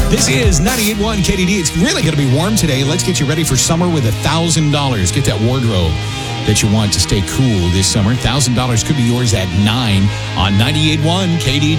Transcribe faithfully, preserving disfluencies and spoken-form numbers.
This is ninety-eight point one K D D. It's really going to be warm today. Let's get you ready for summer with one thousand dollars. Get that wardrobe that you want to stay cool this summer. one thousand dollars could be yours at nine on ninety-eight point one K D D.